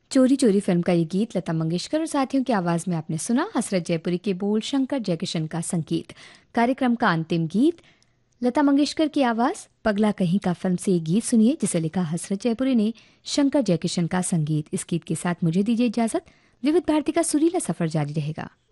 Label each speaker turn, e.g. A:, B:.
A: चोरी चोरी फिल्म का ये गीत लता मंगेशकर और साथियों की आवाज में आपने सुना। हसरत जयपुरी के बोल, शंकर जयकिशन का संगीत। कार्यक्रम का अंतिम गीत लता मंगेशकर की आवाज पगला कहीं का फिल्म से ये गीत सुनिए, जिसे लिखा हसरत जयपुरी ने, शंकर जयकिशन का संगीत। इस गीत के साथ मुझे दीजिए इजाजत। विविध भारती का सुरीला सफर जारी रहेगा।